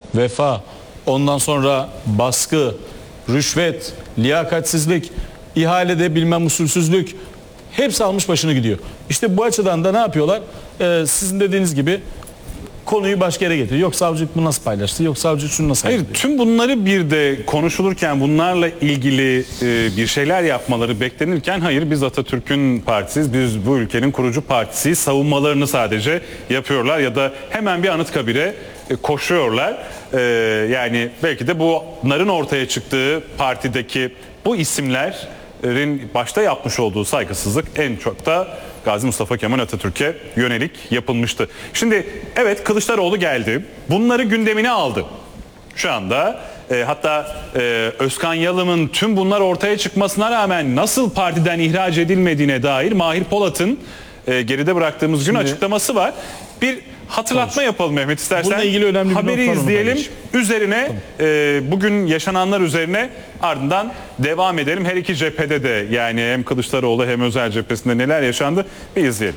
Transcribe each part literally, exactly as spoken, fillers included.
vefa, ondan sonra baskı, rüşvet, liyakatsizlik, ihalede bilmem usulsüzlük, hepsi almış başını gidiyor. İşte bu açıdan da ne yapıyorlar? Ee, sizin dediğiniz gibi konuyu başka yere getiriyor. Yok savcılık bunu nasıl paylaştı? Yok savcılık şunu nasıl Hayır, paylaştı? tüm bunları bir de konuşulurken, bunlarla ilgili e, bir şeyler yapmaları beklenirken, hayır biz Atatürk'ün partisiyiz, biz bu ülkenin kurucu partisiyiz savunmalarını sadece yapıyorlar ya da hemen bir Anıtkabir'e e, koşuyorlar. E, yani belki de bunların ortaya çıktığı partideki bu isimlerin başta yapmış olduğu saygısızlık en çok da Gazi Mustafa Kemal Atatürk'e yönelik yapılmıştı. Şimdi evet, Kılıçdaroğlu geldi. Bunları gündemine aldı. Şu anda e, hatta e, Özkan Yalım'ın tüm bunlar ortaya çıkmasına rağmen nasıl partiden ihraç edilmediğine dair Mahir Polat'ın e, geride bıraktığımız gün Şimdi, açıklaması var. Bir hatırlatma konuş. yapalım Mehmet istersen. Bununla ilgili önemli bir haberi not var, izleyelim. Üzerine tamam. e, bugün yaşananlar üzerine ardından devam edelim. Her iki cephede de, yani hem Kılıçdaroğlu hem Özel cephesinde neler yaşandı bir izleyelim.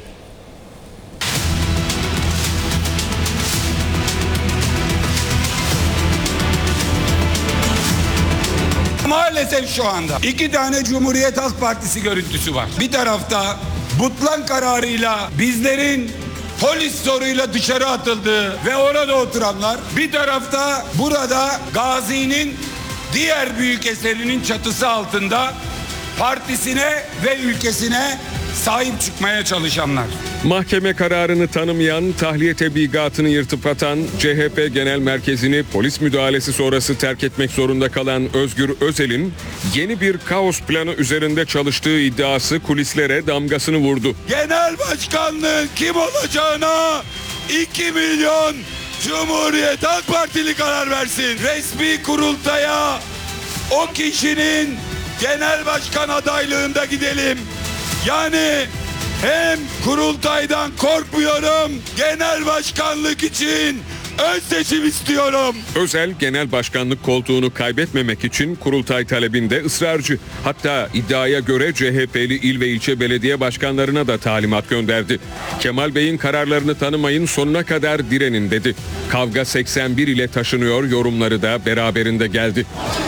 Maalesef şu anda iki tane Cumhuriyet Halk Partisi görüntüsü var. Bir tarafta Butlan kararıyla bizlerin polis zoruyla dışarı atıldığı ve orada oturanlar, bir tarafta burada Gazi'nin diğer büyük eserinin çatısı altında partisine ve ülkesine sahip çıkmaya çalışanlar. Mahkeme kararını tanımayan, tahliye tebligatını yırtıp atan, C H P Genel Merkezi'ni polis müdahalesi sonrası terk etmek zorunda kalan Özgür Özel'in yeni bir kaos planı üzerinde çalıştığı iddiası kulislere damgasını vurdu. Genel başkanlığın kim olacağına iki milyon Cumhuriyet Halk Partili karar versin. Resmi kurultaya o kişinin genel başkan adaylığında gidelim. Yani hem kurultaydan korkmuyorum, genel başkanlık için ön seçim istiyorum. Özel genel başkanlık koltuğunu kaybetmemek için kurultay talebinde ısrarcı. Hatta iddiaya göre C H P'li il ve ilçe belediye başkanlarına da talimat gönderdi. Kemal Bey'in kararlarını tanımayın, sonuna kadar direnin dedi. Kavga seksen bir ile taşınıyor yorumları da beraberinde geldi.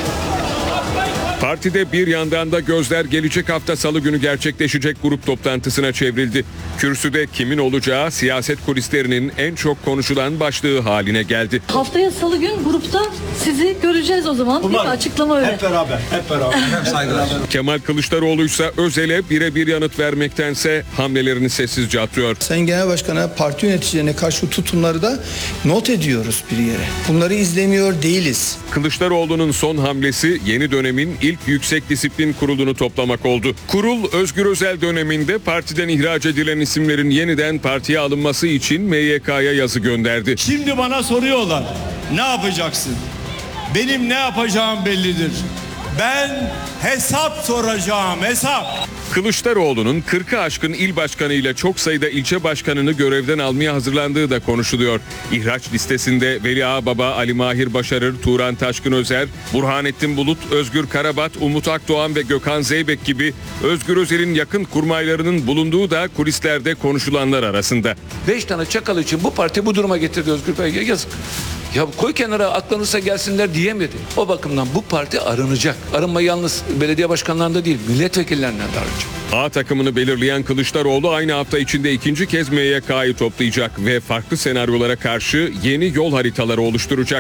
Partide bir yandan da gözler gelecek hafta Salı günü gerçekleşecek grup toplantısına çevrildi. Kürsüde kimin olacağı siyaset kulislerinin en çok konuşulan başlığı haline geldi. Haftaya Salı gün grupta sizi göreceğiz o zaman. Umarım. Bir açıklama öyle. Hep beraber, hep beraber. Hep saygılar. Kemal Kılıçdaroğlu ise Özel'e birebir yanıt vermektense hamlelerini sessizce atıyor. Sayın Genel Başkan'a, parti yöneticilerine karşı tutumları da not ediyoruz bir yere. Bunları izlemiyor değiliz. Kılıçdaroğlu'nun son hamlesi yeni dönemin ilk Yüksek Disiplin Kurulu'nu toplamak oldu. Kurul, Özgür Özel döneminde partiden ihraç edilen isimlerin yeniden partiye alınması için M Y K'ya yazı gönderdi. Şimdi bana soruyorlar, ne yapacaksın? Benim ne yapacağım bellidir. Ben hesap soracağım, hesap. Kılıçdaroğlu'nun kırkı aşkın il başkanı ile çok sayıda ilçe başkanını görevden almaya hazırlandığı da konuşuluyor. İhraç listesinde Veli Ağbaba, Ali Mahir Başarır, Turan Taşkın Özer, Burhanettin Bulut, Özgür Karabat, Umut Akdoğan ve Gökhan Zeybek gibi Özgür Özel'in yakın kurmaylarının bulunduğu da kulislerde konuşulanlar arasında. Beş tane çakal için bu parti bu duruma getirdi Özgür Bey. Yazık. Ya koy kenara, aklınıza gelsinler diyemedi. O bakımdan bu parti arınacak. Arınma yalnız belediye başkanlarında değil, milletvekillerinden de arınacak. A takımını belirleyen Kılıçdaroğlu aynı hafta içinde ikinci kez M Y K'yı toplayacak ve farklı senaryolara karşı yeni yol haritaları oluşturacak.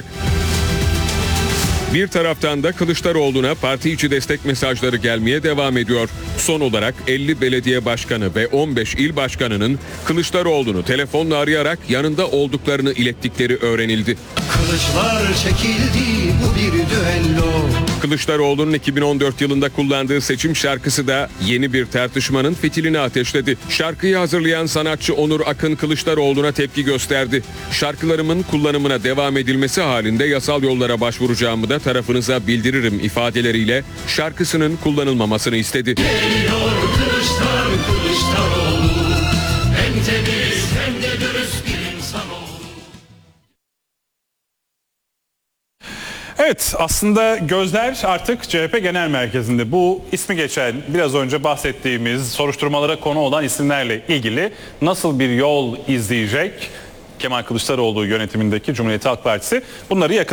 Bir taraftan da Kılıçdaroğlu'na parti içi destek mesajları gelmeye devam ediyor. Son olarak elli belediye başkanı ve on beş il başkanının Kılıçdaroğlu'nu telefonla arayarak yanında olduklarını ilettikleri öğrenildi. Kılıçlar çekildi, bu bir düello. Kılıçdaroğlu'nun iki bin on dört yılında kullandığı seçim şarkısı da yeni bir tartışmanın fitilini ateşledi. Şarkıyı hazırlayan sanatçı Onur Akın Kılıçdaroğlu'na tepki gösterdi. Şarkılarımın kullanımına devam edilmesi halinde yasal yollara başvuracağımı da tarafınıza bildiririm ifadeleriyle şarkısının kullanılmamasını istedi. Geliyor Kılıçlar, Kılıçdaroğlu, hem temiz hem de dürüst bir insan oldu. Evet, aslında gözler artık C H P Genel Merkezi'nde. Bu ismi geçen, biraz önce bahsettiğimiz soruşturmalara konu olan isimlerle ilgili nasıl bir yol izleyecek Kemal Kılıçdaroğlu yönetimindeki Cumhuriyet Halk Partisi, bunları yakın